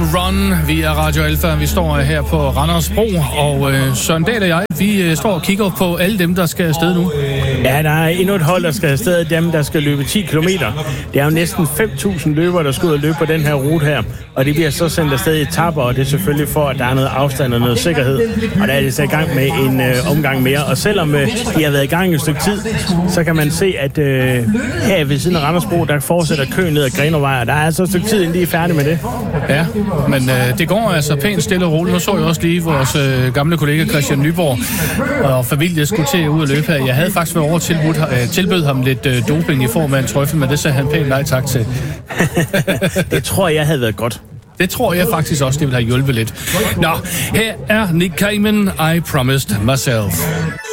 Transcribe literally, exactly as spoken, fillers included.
Run via Radio Alfa. Vi står her på Randers Bro, og øh, Søren Dahl og jeg, vi øh, står og kigger på alle dem, der skal afsted nu. Ja, der er endnu et hold, der skal afsted, dem, der skal løbe ti kilometer. Det er jo næsten fem tusind løbere, der skal ud og løbe på den her rute her, og de bliver så sendt afsted i etaper, og det er selvfølgelig for, at der er noget afstand og noget sikkerhed. Og der er de så i gang med en øh, omgang mere. Og selvom øh, de har været i gang et stykke tid, så kan man se, at øh, her ved siden af Randers Bro, der fortsætter køen ned ad Grenovej, og der er altså et stykke tid, inden de er færdige med det. Ja, men øh, det går altså pænt stille og roligt. Nu så jeg også lige vores øh, gamle kollega Christian Nyborg og familie skulle til ud og løbe her. Jeg havde faktisk været over tilbudt, øh, tilbød ham lidt øh, doping i form af en trøffel, men det sagde han pænt nej tak til. Det tror jeg havde været godt. Det tror jeg faktisk også, det ville have hjulpet lidt. Nå, her er Nick Cayman, I Promised Myself.